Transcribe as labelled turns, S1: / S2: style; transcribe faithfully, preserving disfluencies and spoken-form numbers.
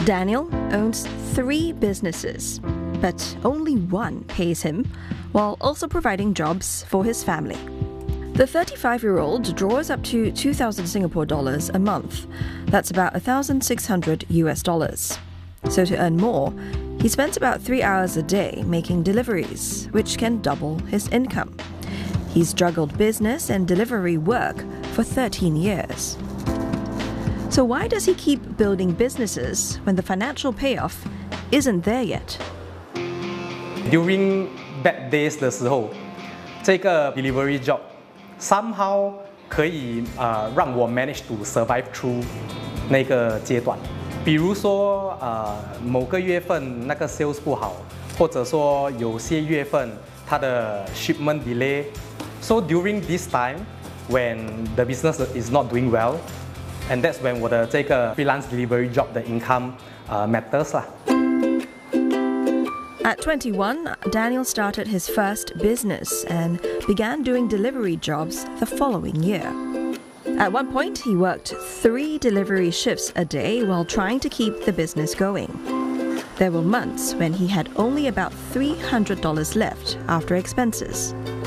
S1: Daniel owns three businesses, but only one pays him, while also providing jobs for his family. The thirty-five-year-old draws up to two thousand Singapore dollars a month. That's about one thousand six hundred U S dollars. So to earn more, he spends about three hours a day making deliveries, which can double his income. He's juggled business and delivery work for thirteen years. So why does he keep building businesses when the financial payoff isn't there yet?
S2: During bad days 的时候，这个 delivery job somehow 可以呃让我 manage to survive through 那个阶段。比如说呃某个月份那个 sales 不好，或者说有些月份它的 shipment delay。So during this time, when the business is not doing well, and that's when 我的这个 freelance delivery job 的 income 呃 matters 啦。
S1: At twenty-one, Daniel started his first business and began doing delivery jobs the following year. At one point, he worked three delivery shifts a day while trying to keep the business going. There were months when he had only about three hundred dollars left after expenses.